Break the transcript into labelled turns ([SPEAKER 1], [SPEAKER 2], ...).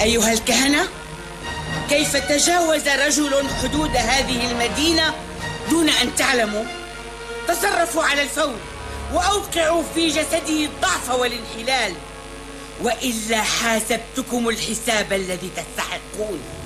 [SPEAKER 1] أيها الكهنة، كيف تجاوز رجل حدود هذه المدينة دون أن تعلموا؟ تصرفوا على الفور وأوقعوا في جسده الضعف والانحلال، وإلا حاسبتكم الحساب الذي تستحقون.